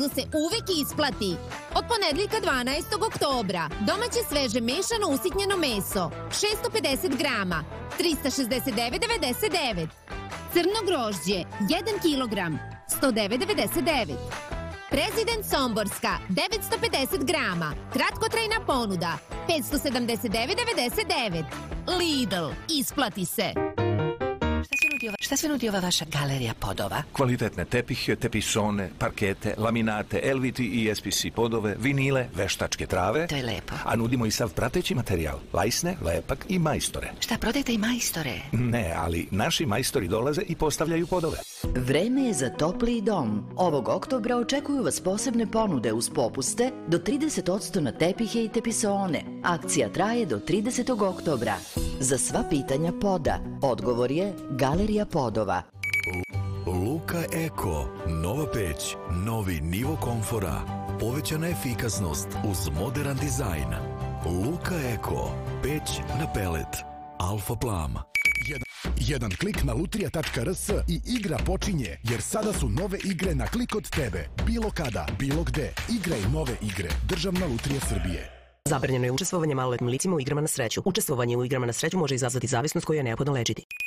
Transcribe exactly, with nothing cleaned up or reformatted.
sezonu se uvek isplati. Od ponedeljka dvanaestog oktobra domaće sveže mešano usitnjeno meso šesto pedeset grama, trista šezdeset devet devedeset devet. Crno grožđe jedan kilogram, sto devet devedeset devet. Prezident Somborska devetsto pedeset grama, kratkotrajna ponuda petsto sedamdeset devet devedeset devet. Lidl, isplati se. Šta sve nudi ova vaša galerija podova? Kvalitetne tepihe, tepisone, parkete, laminate, L V T i S P C podove, vinile, veštačke trave. To je lepo. A nudimo i sav prateći materijal, lajsne, lepak i majstore. Šta, prodajete i majstore? Ne, ali naši majstori dolaze i postavljaju podove. Vreme je za topliji dom. Ovog oktobra očekuju vas posebne ponude uz popuste do trideset posto na tepihe i tepisone. Akcija traje do tridesetog oktobra. Za sva pitanja poda, odgovor je Galerija podova. Luka Eko, nova peć, novi nivo komfora, povećana efikasnost uz modern dizajn. Luka Eko, peć na pelet, Alfa Plam. Jedan, jedan klik na lutrija tačka r s i igra počinje, jer sada su nove igre na klik od tebe. Bilo kada, bilo gde. Igraj nove igre. Državna lutrija Srbije. Zabranjeno je učestvovanje maloletnim licima u igrama na sreću. Učestvovanje u igrama na sreću može izazvati zavisnost koju je neophodno lečiti.